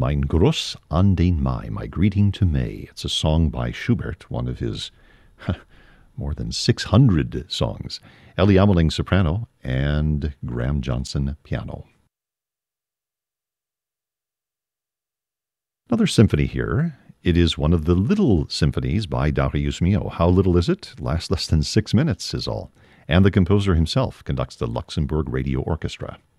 Mein Gruß an den Mai, My Greeting to May. It's a song by Schubert, one of his more than 600 songs. Ellie Ameling, soprano, and Graham Johnson, piano. Another symphony here. It is one of the little symphonies by Darius Milhaud. How little is it? Lasts less than 6 minutes is all. And the composer himself conducts the Luxembourg Radio Orchestra.